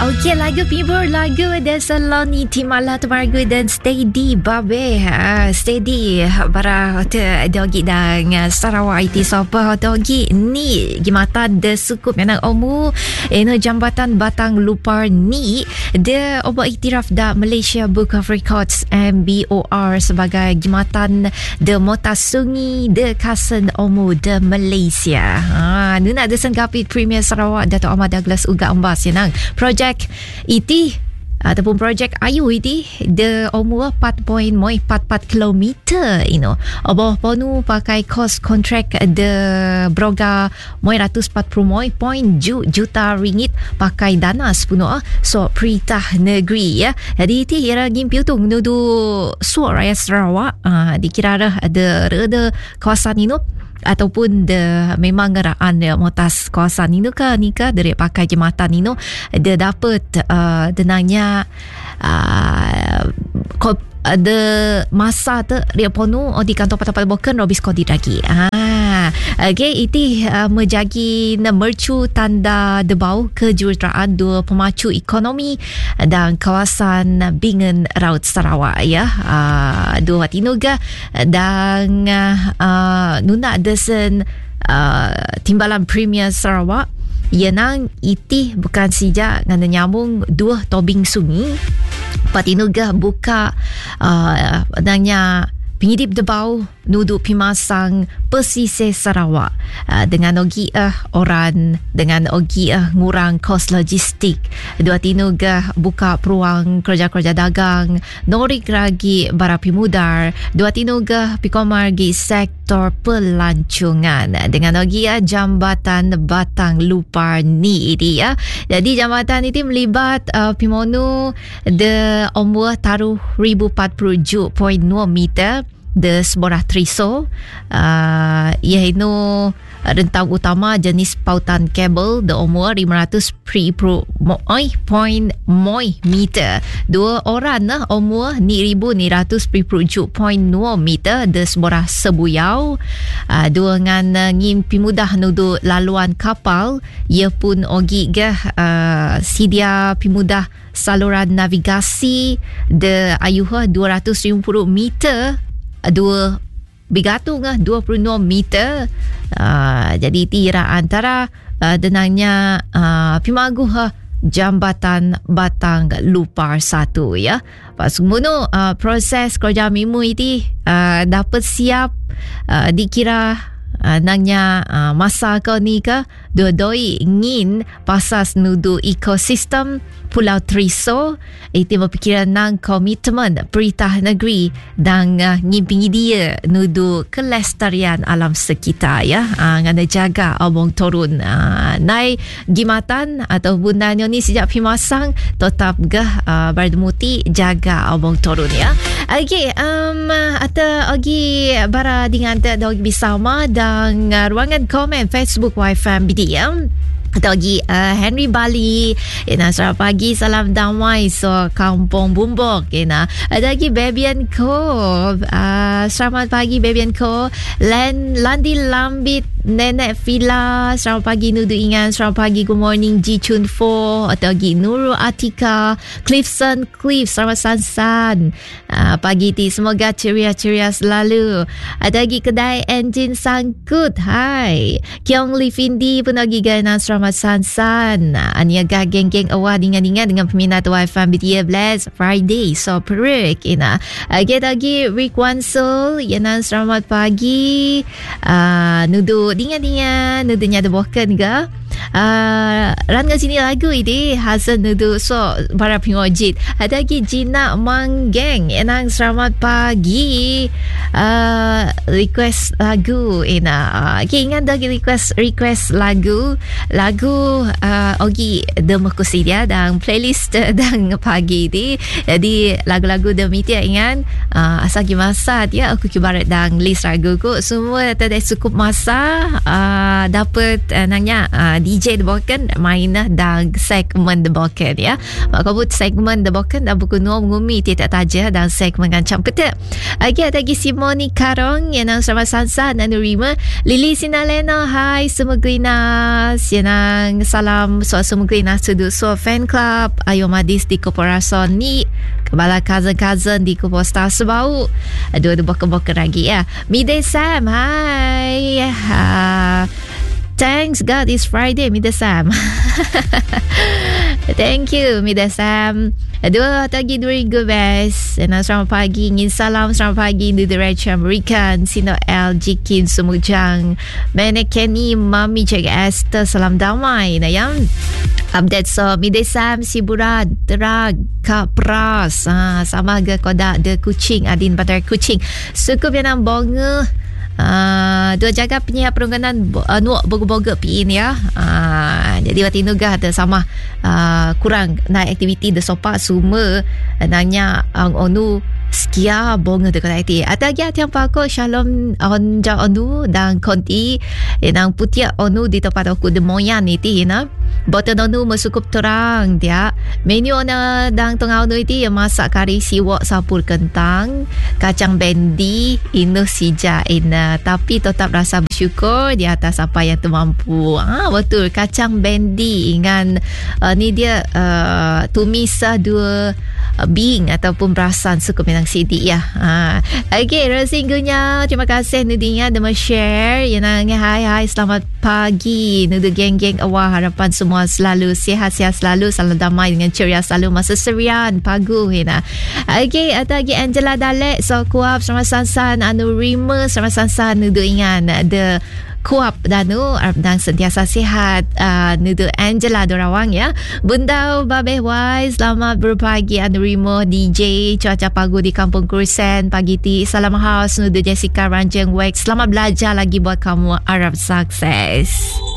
Okey, lagu Pibur, lagu dan Saloni Timala Temargu dan Steady Babe. Steady para dogi dan Sarawak IT Sopa dogi ni gimatan de sukup yang omu eno jambatan Batang Lupar ni de oba iktiraf da Malaysia Book of Records MBOR sebagai gimatan de Motasungi de Kasen omu de Malaysia. Nuna de sengkapi Premier Sarawak Dato' Ahmad Douglas Uga Ambas yang projek iti ataupun projek Ayu iti de umur 4.44 km Abah ponu pakai kos kontrak de broga 140 juta ringgit pakai dana sepenuh so Peritah Negeri ya. Jadi iti ira gimpiutung nudu suar raya Sarawak dikira ada kawasan ini ataupun de memang ngeraan motas kawasan ini ke nikah dari pakai jembatan ini dia dapat denangnya de masa tu dia ponu di kantor patah-patah boken robis kodi lagi okay, iti menjadi mercu tanda debau kejuruteraan dua pemacu ekonomi dan kawasan Bingen Raut Sarawak ya. Dua tinuga dan nuna desen timbalan Premier Sarawak yenang iti bukan sijak ngana nyambung dua tobing sungi patinuga buka nanya pengidip debau nudu pimasang pesisir Sarawak dengan ogi orang dengan ogi ngurang kos logistik dua tinuga buka peluang kerja-kerja dagang norik lagi bara pimudar dua tinuga pikomargi sektor pelancongan dengan ogi jambatan Batang Lupar ni ini ya. Jadi jambatan ini melibat pimonu de umur taruh 1040.2 meter de sebuah triso iaitu rentang utama jenis pautan kabel de umur 500.0 meter. Dua orang umur 1,900.7 meter de sebuah sebuyau dua ngan ngimpi mudah nudu laluan kapal ia pun ogi sedia pimudah saluran navigasi de ayuh 250 meter dua bigatung 26 meter jadi tira antara denangnya pimagu jambatan Batang Lupar 1 ya. Pas kemudian proses kerja mimu ini dapat siap dikira nangnya masa kau ni ke doi ingin pasas nudu ekosistem Pulau Triso itu berfikiran nang komitmen Peritah Negeri dan ngimpingi dia nudu kelestarian alam sekitar ya ngana jaga abang turun nai gimatan atau bundanya ni sejak pimasang tetap berdemuti jaga abang turun ya. Okay, atau agi bara dengan dogi bersama dan ruangan komen Facebook YFM BDM Togi Henry Bali selamat pagi, salam damai so kampung Bumbok ada lagi Bebian Ko selamat pagi Bebian Ko Landi Lambit Nenek Fila selamat pagi Nudu Ingan selamat pagi good morning Ji Chun Fo atau lagi Nurul Atika Clifson Cliff selamat sansan pagi ti semoga ceria-ceria selalu. Ada lagi kedai enjin sangkut hai Kiong Li Findi pun lagi gana selamat sansan aniaga geng-geng awal dengan peminat WiFi BTA Blast Friday so perik get lagi Rick Wansul selamat pagi nudu dengan nudunya ada boken ke rangga sini lagu ini Hasan nudu so para pengojit. Ada lagi Gina Manggeng selamat pagi request lagu okay, ingat lagi request lagu ogi demokusi dia dan playlist dan pagi ni jadi lagu-lagu demi dia ingat asal masa dia aku kibarat dan list lagu ku semua tadi cukup masa dapat nanya DJ The Boken main dan segmen The Boken ya. Maka buat segmen The Boken dan buku nuo mengumi tidak taja dan segmen ngancam peta. Ada lagi Simoni Karong yang sama sansan dan nerima Lili Sinalena. Hai semua Grinas yang salam soal semua Grinas sudut so fan club Ayo Madis di Koporason ni kepala cousin di Koposta Sebau. Ada boken-boken lagi ya. Midday Sam, hai. Thanks God it's Friday, Midday Sam. Thank you, Midday Sam. Dua lagi during good best. Selamat pagi, ingin salam selamat pagi di Direction American Sino L Jikin Semujang Bene Kenny Mami Jaga Esther salam damai Nayam update so Midday Sam Siburan Terag Kak Pras sama ke kodak de kucing Adin Bandar Kucing suku Vietnam bonga. Dua jaga penyiap perungganan nuak boga-boga piin ya. Jadi waktu nugah ada sama kurang naik aktiviti de sopak semua nanya onu sekia bonga de kata ada lagi yang pakok Shalom on ja onu dan konti yang putih onu di tempat aku de moyan itu na botan onu mesukup terang dia menu ona dan tengah onu itu yang masak kari siwak sapur kentang kacang bendi inu sija ina tapi tetap rasa bersyukur di atas apa yang termampu. Betul kacang bendi dengan ni dia tumis dua bing ataupun berasan suku Minang Sidi ya. Okay, resinggunya terima kasih Nudinya dah share yang hai selamat pagi Nudu geng-geng awal harapan semua selalu sihat-sihat selalu salam damai dengan ceria selalu masa serian pagu hina. Okay, ada lagi Angela Dalek so kuap sama sansan anu rima sama sansan Nudu ingan the kuap danu dan sentiasa sihat Nudu Angela Dorawang ya. Bunda Babeh Wise selamat berpagi anu rima DJ cuaca pagu di Kampung Kurusen pagi ti salam house Nudu Jessica Ranjang Wax selamat belajar lagi buat kamu harap sukses.